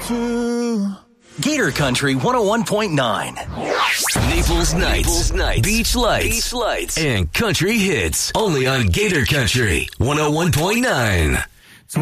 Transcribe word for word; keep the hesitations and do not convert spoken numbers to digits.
to Gator Country one oh one point nine. Naples Nights, Naples Nights, Beach Lights, Beach Lights, and Country Hits. Only on Gator Country one oh one point nine.